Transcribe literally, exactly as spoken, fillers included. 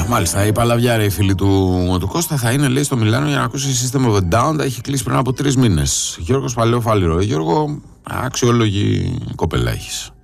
Μάλιστα, η παλαβιάρα, η φίλη του, του Κώστα, θα είναι, λέει, στο Μιλάνο για να ακούσει System of a Down. Τα έχει κλείσει πριν από τρεις μήνες. Γιώργος Παλαιοφάλιρο. Γιώργο, αξιόλογη κοπέλα έχεις.